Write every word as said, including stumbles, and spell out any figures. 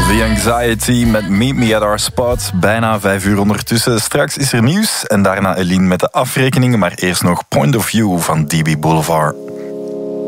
The Anxiety met Meet Me at Our Spot. Bijna vijf uur ondertussen. Straks is er nieuws en daarna Eline met de afrekeningen. Maar eerst nog Point of View van D B Boulevard.